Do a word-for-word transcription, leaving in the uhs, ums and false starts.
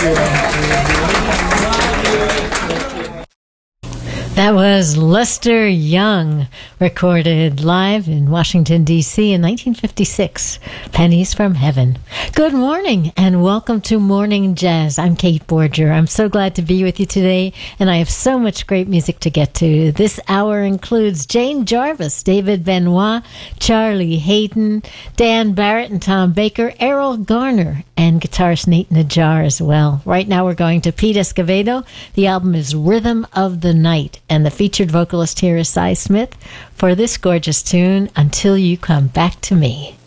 That was Lester Young, recorded live in Washington, D C in nineteen fifty-six. Pennies from Heaven. Good morning and welcome to Morning Jazz. I'm Kate Borger. I'm so glad to be with you today, and I have so much great music to get to. This hour includes Jane Jarvis, David Benoit, Charlie Hayden, Dan Barrett and Tom Baker, Errol Garner, and guitarist Nate Najjar as well. Right now we're going to Pete Escovedo. The album is Rhythm of the Night, and the featured vocalist here is Cy Smith for this gorgeous tune, Until You Come Back to Me.